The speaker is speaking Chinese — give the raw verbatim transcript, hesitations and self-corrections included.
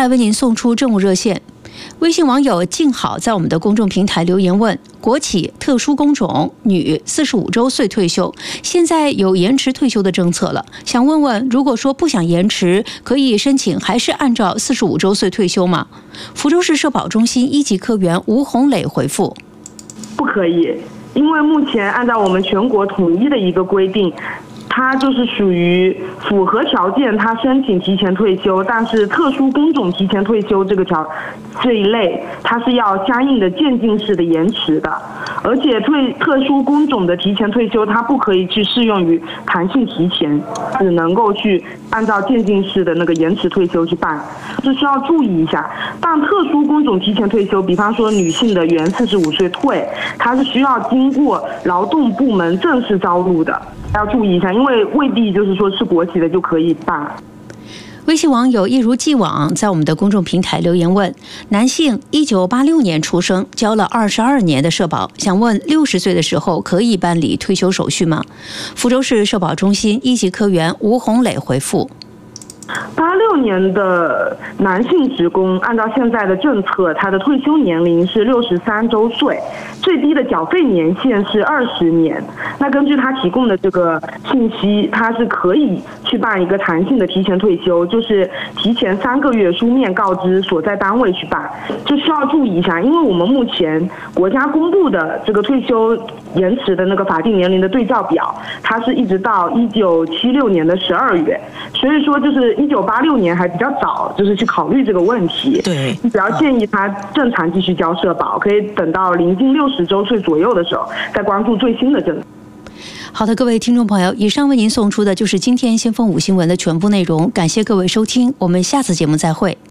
来为您送出政务热线。微信网友静好在我们的公众平台留言问：国企特殊工种女四十五周岁退休，现在有延迟退休的政策了，想问问，如果说不想延迟，可以申请还是按照四十五周岁退休吗？福州市社保中心一级科员吴红磊回复： 不可以，因为目前按照我们全国统一的一个规定，它就是属于符合条件，他申请提前退休，但是特殊工种提前退休这个条这一类，它是要相应的渐进式的延迟的，而且退特殊工种的提前退休，它不可以去适用于弹性提前，只能够去按照渐进式的那个延迟退休去办，是需要注意一下。但特殊工种提前退休，比方说女性的原四十五岁退，它是需要经过劳动部门正式招录的。要注意一下，因为未必就是说是国企的就可以办。 微信网友一如既往在我们的公众平台留言问：男性一九八六年出生，交了二十二年的社保，想问六十岁的时候可以办理退休手续吗？福州市社保中心一级科员吴红磊回复： 八六年的男性职工，按照现在的政策，他的退休年龄是六十三周岁，最低的缴费年限是二十年。那根据他提供的这个信息，他是可以去办一个弹性的提前退休，就是提前三个月书面告知所在单位去办。就需要注意一下，因为我们目前国家公布的这个退休延迟的那个法定年龄的对照表，它是一直到一九七六年的十二月，所以说就是一九八六年还比较早，就是去考虑这个问题。 对， 你只要建议他正常继续交社保，可以等到临近六十周岁左右的时候再关注最新的政策。 好的，各位听众朋友，以上为您送出的就是今天先锋五新闻的全部内容，感谢各位收听，我们下次节目再会。